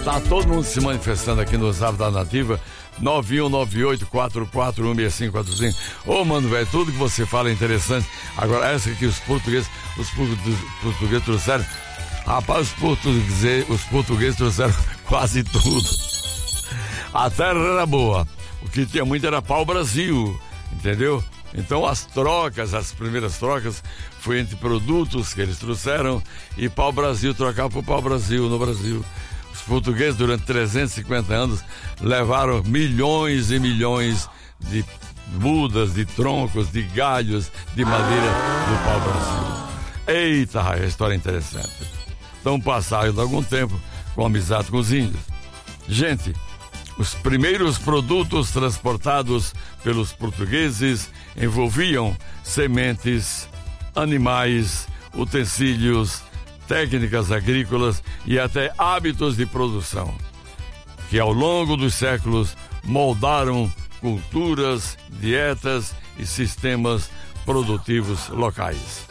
Tá todo mundo se manifestando aqui no Zap da Nativa, 9198441645. Ô, mano, velho, tudo que você fala é interessante. Agora, essa aqui, os portugueses trouxeram. Rapaz, os portugueses trouxeram quase tudo. A terra era boa. O que tinha muito era pau-brasil, entendeu? Então as primeiras trocas, foi entre produtos que eles trouxeram e pau-brasil, trocar por pau-brasil no Brasil. Os portugueses, durante 350 anos, levaram milhões e milhões de mudas, de troncos, de galhos, de madeira do pau-brasil. Eita, a história é interessante. Então passaram algum tempo com amizade com os índios. Gente, os primeiros produtos transportados pelos portugueses envolviam sementes, animais, utensílios, técnicas agrícolas e até hábitos de produção, que ao longo dos séculos moldaram culturas, dietas e sistemas produtivos locais.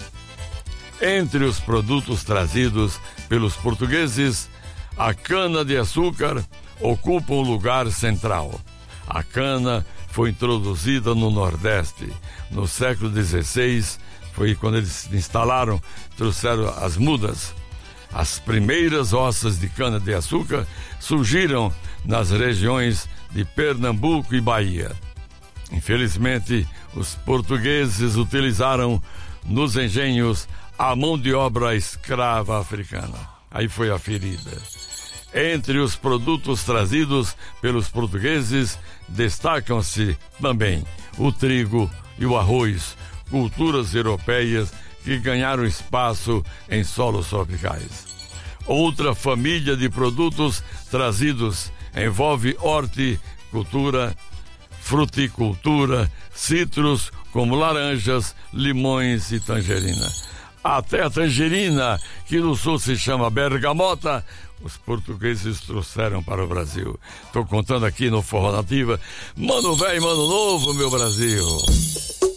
Entre os produtos trazidos pelos portugueses, a cana-de-açúcar ocupa um lugar central. A cana foi introduzida no Nordeste. No século XVI, foi quando eles se instalaram, trouxeram as mudas. As primeiras roças de cana-de-açúcar surgiram nas regiões de Pernambuco e Bahia. Infelizmente, os portugueses utilizaram nos engenhos a mão de obra escrava africana. Aí foi a ferida. Entre os produtos trazidos pelos portugueses, destacam-se também o trigo e o arroz, culturas europeias que ganharam espaço em solos tropicais. Outra família de produtos trazidos envolve horticultura, fruticultura, citros como laranjas, limões e tangerina. Até a tangerina, que no sul se chama bergamota, os portugueses trouxeram para o Brasil. Estou contando aqui no Forró Nativa. Mano velho, mano novo, meu Brasil.